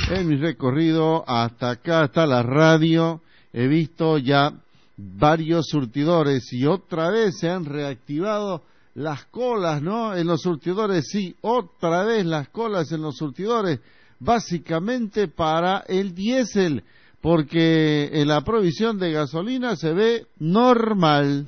En mi recorrido hasta acá, hasta la radio, he visto ya varios surtidores y otra vez se han reactivado las colas, ¿no? En los surtidores, sí, otra vez las colas en los surtidores, básicamente para el diésel, porque en la provisión de gasolina se ve normal.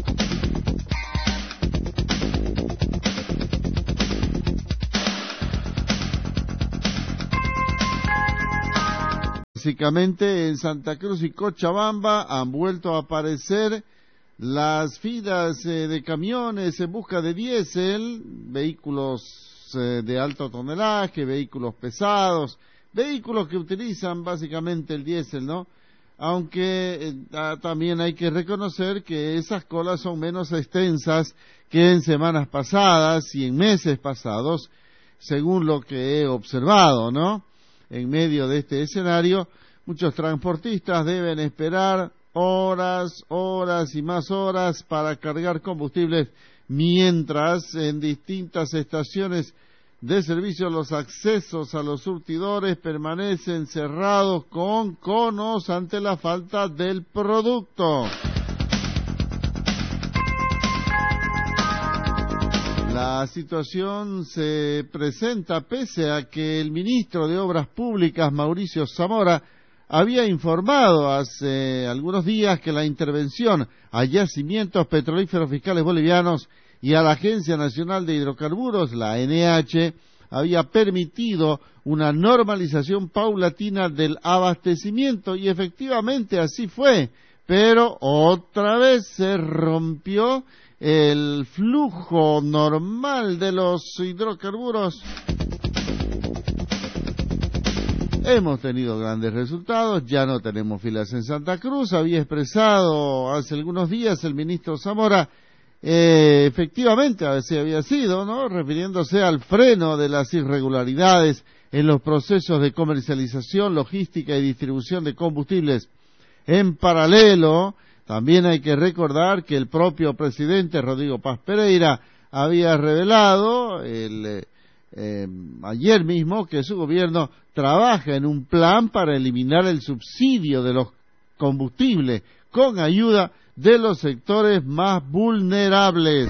Básicamente en Santa Cruz y Cochabamba han vuelto a aparecer las filas de camiones en busca de diésel, vehículos de alto tonelaje, vehículos pesados, vehículos que utilizan básicamente el diésel, ¿no? Aunque también hay que reconocer que esas colas son menos extensas que en semanas pasadas y en meses pasados, según lo que he observado, ¿no? En medio de este escenario, muchos transportistas deben esperar horas y más horas para cargar combustibles, mientras en distintas estaciones de servicio los accesos a los surtidores permanecen cerrados con conos ante la falta del producto. La situación se presenta pese a que el ministro de Obras Públicas, Mauricio Zamora, había informado hace algunos días que la intervención a yacimientos petrolíferos fiscales bolivianos y a la Agencia Nacional de Hidrocarburos, la ANH, había permitido una normalización paulatina del abastecimiento, y efectivamente así fue, pero otra vez se rompió el flujo normal de los hidrocarburos. Hemos tenido grandes resultados, ya no tenemos filas en Santa Cruz. Había expresado hace algunos días el ministro Zamora, efectivamente así había sido, ¿no? Refiriéndose al freno de las irregularidades en los procesos de comercialización, logística y distribución de combustibles. En paralelo, también hay que recordar que el propio presidente Rodrigo Paz Pereira había revelado ayer mismo que su gobierno trabaja en un plan para eliminar el subsidio de los combustibles con ayuda de los sectores más vulnerables.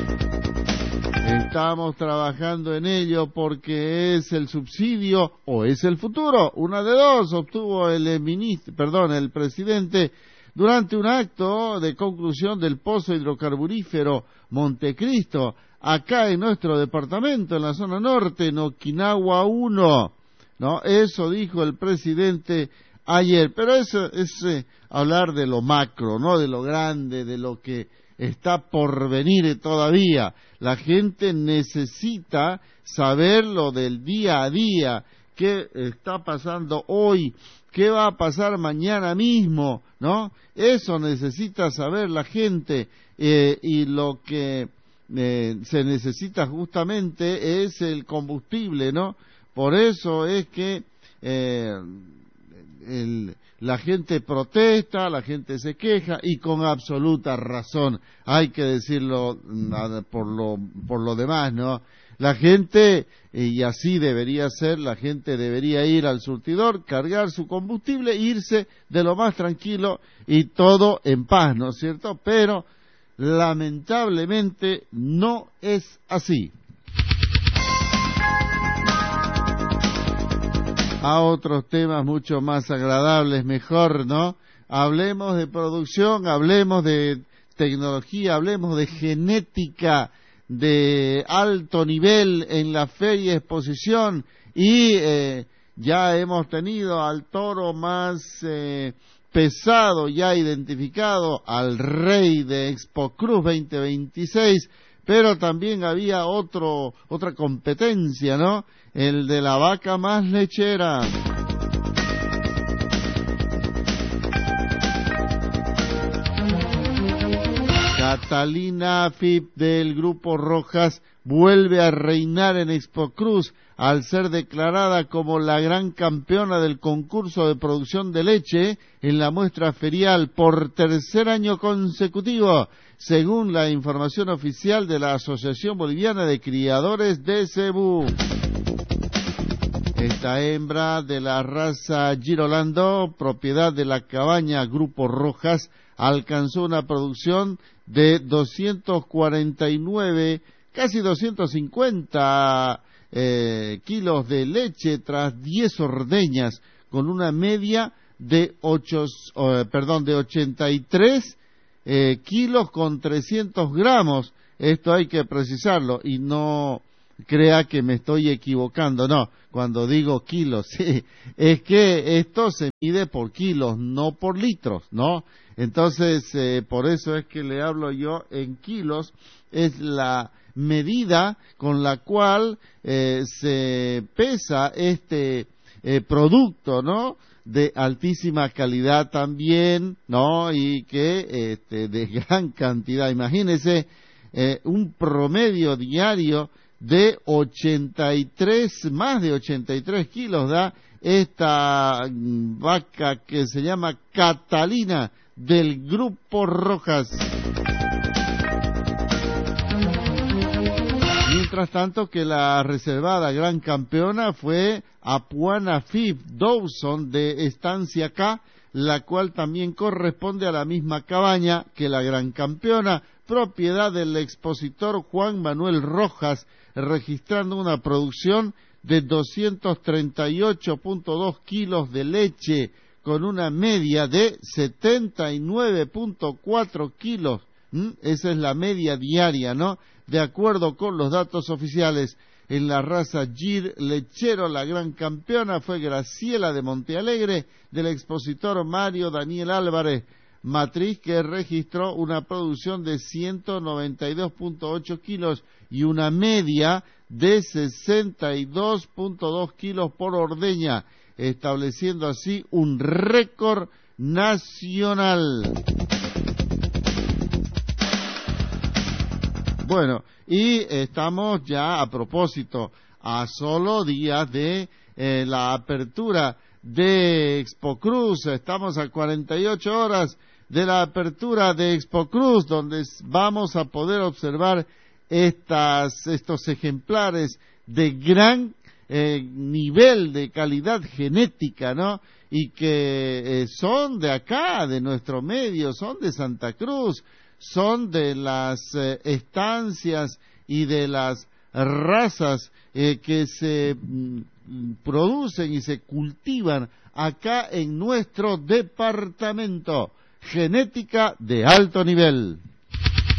Estamos trabajando en ello porque es el subsidio o es el futuro, una de dos, obtuvo el presidente durante un acto de conclusión del pozo hidrocarburífero Montecristo, acá en nuestro departamento, en la zona norte, en Okinawa 1, ¿no? Eso dijo el presidente ayer, pero eso es hablar de lo macro, ¿no? De lo grande, de lo que está por venir todavía. La gente necesita saber lo del día a día, qué está pasando hoy, qué va a pasar mañana mismo, ¿no? Eso necesita saber la gente, y lo que se necesita justamente es el combustible, ¿no? Por eso es que la gente protesta, la gente se queja, y con absoluta razón, hay que decirlo por lo demás, ¿no? La gente, y así debería ser, la gente debería ir al surtidor, cargar su combustible, irse de lo más tranquilo y todo en paz, ¿no es cierto? Pero lamentablemente no es así. A otros temas mucho más agradables, mejor, ¿no? Hablemos de producción, hablemos de tecnología, hablemos de genética de alto nivel en la feria exposición, y ya hemos tenido al toro más pesado ya identificado, al rey de Expo Cruz 2026, pero también había otra competencia, ¿no? El de la vaca más lechera. Catalina Afip del Grupo Rojas vuelve a reinar en Expo Cruz al ser declarada como la gran campeona del concurso de producción de leche en la muestra ferial por tercer año consecutivo, según la información oficial de la Asociación Boliviana de Criadores de Cebú. Esta hembra de la raza Girolando, propiedad de la cabaña Grupo Rojas, alcanzó una producción de 249, casi 250 kilos de leche tras 10 ordeñas, con una media de 83 kilos con 300 gramos. Esto hay que precisarlo y no crea que me estoy equivocando, no, cuando digo kilos, sí, es que esto se mide por kilos, no por litros, ¿no? Entonces, por eso es que le hablo yo en kilos, es la medida con la cual se pesa este producto, ¿no? De altísima calidad también, ¿no? Y que de gran cantidad. Imagínese un promedio diario de más de 83 kilos da esta vaca que se llama Catalina del Grupo Rojas. Mientras tanto que la reservada gran campeona fue Apuana Fib Dawson de Estancia K, la cual también corresponde a la misma cabaña que la gran campeona, propiedad del expositor Juan Manuel Rojas, registrando una producción de 238.2 kilos de leche, con una media de 79.4 kilos. Esa es la media diaria, ¿no? De acuerdo con los datos oficiales. En la raza Gir lechero, la gran campeona fue Graciela de Montealegre, del expositor Mario Daniel Álvarez, matriz que registró una producción de 192.8 kilos y una media de 62.2 kilos por ordeña, estableciendo así un récord nacional. Bueno, y estamos ya a propósito, a solo días de la apertura de Expo Cruz. Estamos a 48 horas de la apertura de Expo Cruz, donde vamos a poder observar estos ejemplares de gran nivel de calidad genética, ¿no? Y que son de acá, de nuestro medio, son de Santa Cruz, son de las estancias y de las razas que se producen y se cultivan acá en nuestro departamento. Genética de alto nivel.